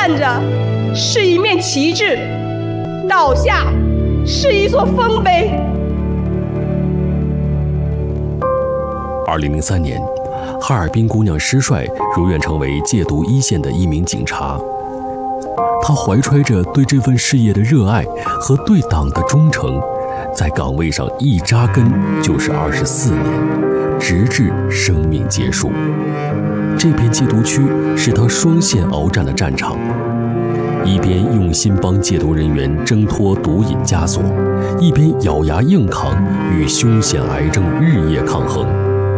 站着是一面旗帜，倒下是一座丰碑。 2003年，哈尔滨姑娘施帅如愿成为戒毒一线的一名警察。她怀揣着对这份事业的热爱和对党的忠诚，在岗位上一扎根就是24年，直至生命结束。这片戒毒区是她双线鏖战的战场，一边用心帮戒毒人员挣脱毒瘾枷锁，一边咬牙硬扛，与凶险癌症日夜抗衡。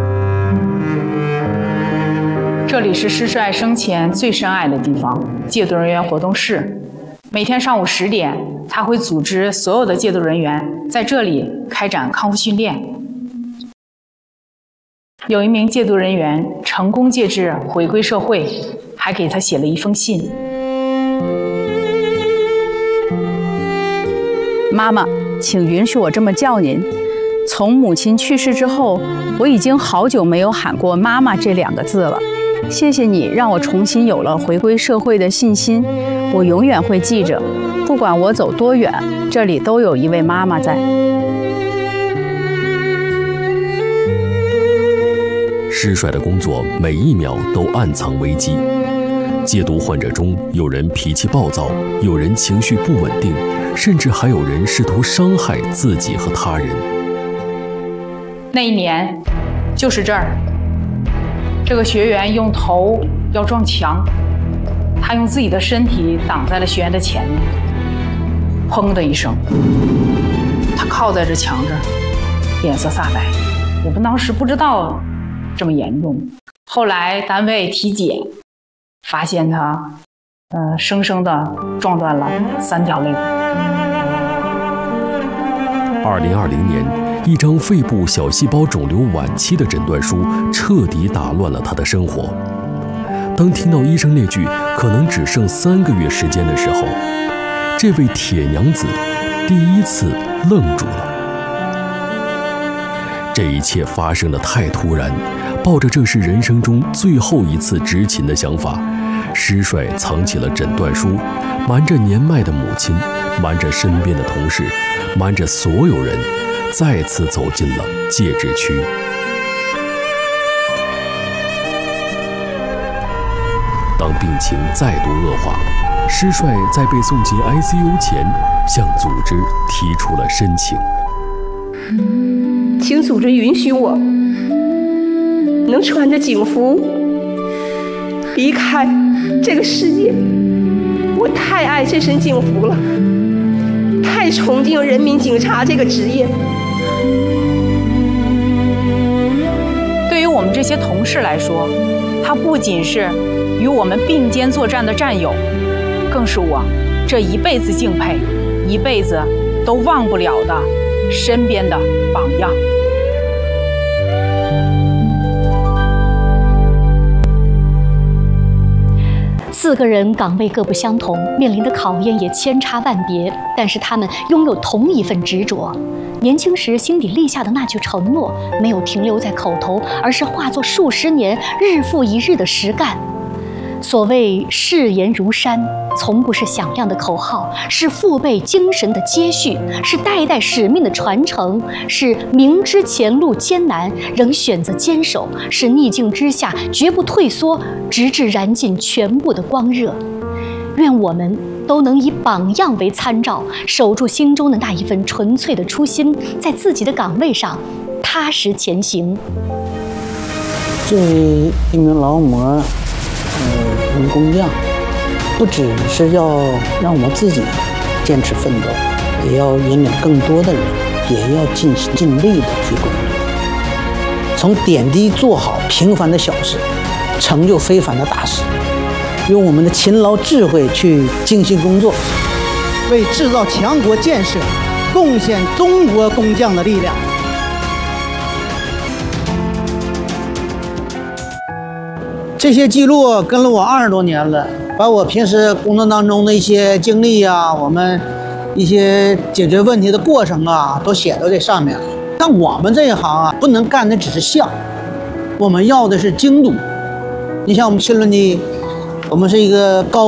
这里是施帅生前最深爱的地方——戒毒人员活动室。每天上午10点，他会组织所有的戒毒人员在这里开展康复训练。有一名戒毒人员成功戒治回归社会，还给他写了一封信。 妈妈，请允许我这么叫您。从母亲去世之后，我已经好久没有喊过妈妈这2个字了。谢谢你让我重新有了回归社会的信心，我永远会记着，不管我走多远，这里都有一位妈妈在。 施帅的工作每一秒都暗藏危机。戒毒患者中，有人脾气暴躁，有人情绪不稳定，甚至还有人试图伤害自己和他人。 那一年，就是这儿，这个学员用头要撞墙，他用自己的身体挡在了学员的前面。砰的一声，他靠在这墙这儿，脸色煞白。我们当时不知道这么严重，后来单位体检，发现他生生的撞断了3条肋骨。 2020年，一张肺部小细胞肿瘤晚期的诊断书彻底打乱了他的生活。当听到医生那句可能只剩3个月时间的时候，这位铁娘子第一次愣住了。这一切发生得太突然，抱着这是人生中最后一次执勤的想法，施帅藏起了诊断书，瞒着年迈的母亲，瞒着身边的同事，瞒着所有人，再次走进了戒治区。当病情再度恶化，施帅在被送进 ICU 前，向组织提出了申请。 请组织允许我能穿着警服离开这个世界。我太爱这身警服了，太崇敬人民警察这个职业。 对于我们这些同事来说，他不仅是与我们并肩作战的战友，更是我这一辈子敬佩、一辈子都忘不了的身边的榜样。 4个人岗位各不相同，面临的考验也千差万别，但是他们拥有同一份执着。年轻时心底立下的那句承诺，没有停留在口头，而是化作数10年日复一日的实干。所谓誓言如山，从不是响亮的口号，是父辈精神的接续，是代代使命的传承，是明知前路艰难仍选择坚守，是逆境之下绝不退缩，直至燃尽全部的光热。愿我们都能以榜样为参照，守住心中的那一份纯粹的初心，在自己的岗位上踏实前行。 作为一名劳模，一名工匠，不只是要让我自己坚持奋斗，也要引领更多的人，也要尽力的去工作。从点滴做好平凡的小事，成就非凡的大事。用我们的勤劳智慧去精心工作， 为制造强国建设贡献中国工匠的力量。这些记录跟了我20多年了，把我平时工作当中的一些经历啊，我们一些解决问题的过程啊，都写到这上面了。但我们这一行啊，不能干的只是像，我们要的是精度。你像我们新轮机，我们是一个高